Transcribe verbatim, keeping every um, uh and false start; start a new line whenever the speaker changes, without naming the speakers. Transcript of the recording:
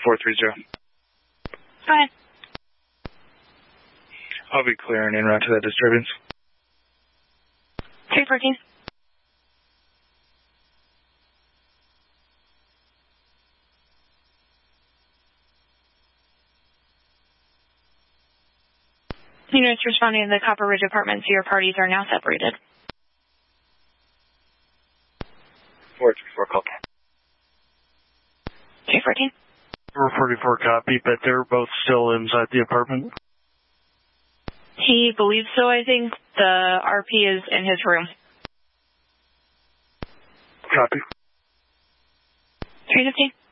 four three zero.
Go ahead.
I'll be clearing en route to that disturbance.
three fourteen. Units responding to the Copper Ridge Apartments. Your parties are now separated.
four three four, call.
three fourteen.
four forty-four, copy, but they're both still inside the apartment?
He believes so, I think. The R P is in his room.
Copy.
three fifteen.